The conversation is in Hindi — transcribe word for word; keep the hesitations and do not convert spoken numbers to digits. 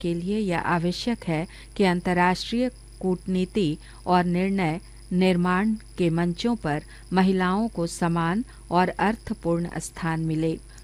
के लिए यह आवश्यक है कि अंतर्राष्ट्रीय कूटनीति और निर्णय निर्माण के मंचों पर महिलाओं को समान और अर्थपूर्ण स्थान मिले।